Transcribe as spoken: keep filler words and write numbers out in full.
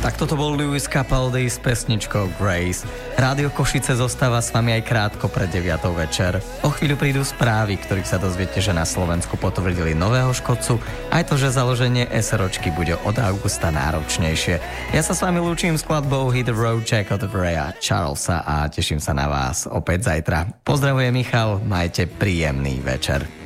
Tak toto bol Lewis Capaldi s pesničkou Grace. Rádio Košice zostáva s vami aj krátko pred deviatou večer. O chvíľu prídu správy, ktorých sa dozviete, že na Slovensku potvrdili nového škodcu, aj to, že založenie SROčky bude od augusta náročnejšie. Ja sa s vami lúčim s skladbou Hit the Road Jack od Raya Charlesa a teším sa na vás opäť zajtra. Pozdravujem Michal, majte príjemný večer.